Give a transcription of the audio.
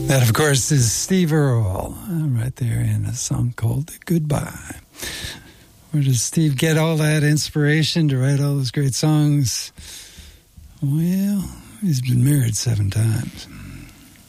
That, of course, is Steve Earle, right there in a song called Goodbye. Where does Steve get all that inspiration to write all those great songs? Well, he's been married 7 times.